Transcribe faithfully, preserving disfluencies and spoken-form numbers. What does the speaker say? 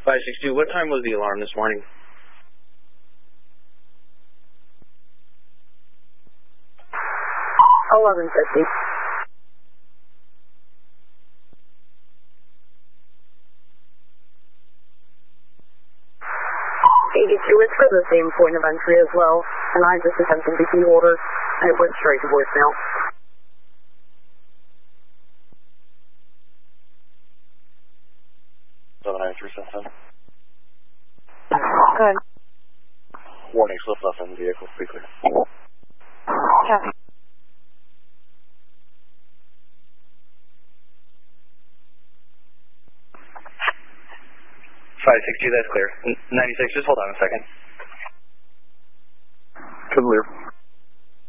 five six two, what time was the alarm this morning? eleven fifty. eighty-two, it's for the same point of entry as well, and I just attempted the key holder, and it went straight to voicemail. seven nine three seven seven. Good. Warning, slip left on the vehicle, be clear. Copy. five six two, that's clear. ninety-six, just hold on a second. Clear.